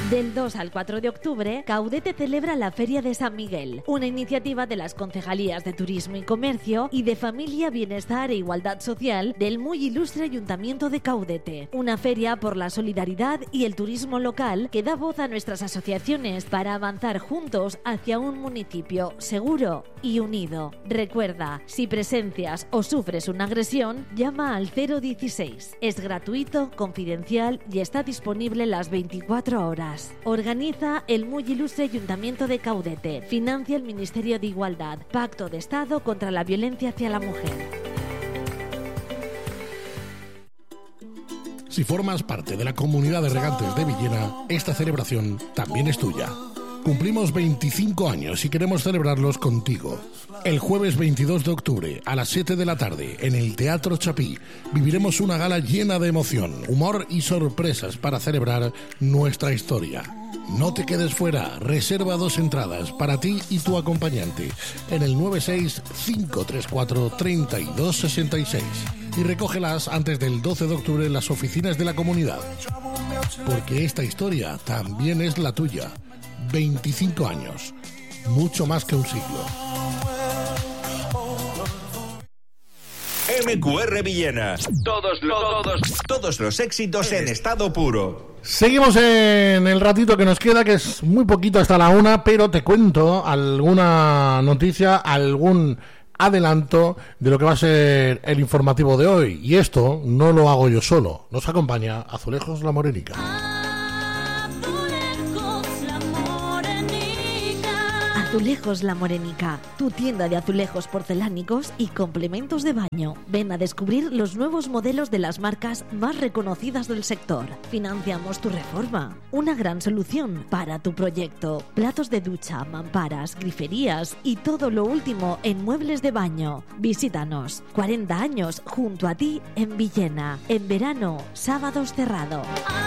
Del 2 al 4 de octubre, Caudete celebra la Feria de San Miguel, una iniciativa de las Concejalías de Turismo y Comercio y de Familia, Bienestar e Igualdad Social del muy ilustre Ayuntamiento de Caudete. Una feria por la solidaridad y el turismo local que da voz a nuestras asociaciones para avanzar juntos hacia un municipio seguro y unido. Recuerda, si presencias o sufres una agresión, llama al 016. Es gratuito, confidencial y está disponible las 24 horas. Organiza el muy ilustre Ayuntamiento de Caudete. Financia el Ministerio de Igualdad. Pacto de Estado contra la violencia hacia la mujer. Si formas parte de la comunidad de regantes de Villena, esta celebración también es tuya. Cumplimos 25 años y queremos celebrarlos contigo. El jueves 22 de octubre a las 7 de la tarde en el Teatro Chapí viviremos una gala llena de emoción, humor y sorpresas para celebrar nuestra historia. No te quedes fuera, reserva 2 entradas para ti y tu acompañante en el 96-534-3266 y recógelas antes del 12 de octubre en las oficinas de la comunidad. Porque esta historia también es la tuya. 25 años, mucho más que un siglo. MQR Villena. Todos los éxitos en estado puro. Seguimos en el ratito que nos queda, que es muy poquito hasta la 1, pero te cuento alguna noticia, algún adelanto de lo que va a ser el informativo de hoy. Y esto no lo hago yo solo. Nos acompaña Azulejos La Morenica. Azulejos La Morenica, tu tienda de azulejos porcelánicos y complementos de baño. Ven a descubrir los nuevos modelos de las marcas más reconocidas del sector. Financiamos tu reforma. Una gran solución para tu proyecto. Platos de ducha, mamparas, griferías y todo lo último en muebles de baño. Visítanos. 40 años junto a ti en Villena. En verano, sábados cerrado.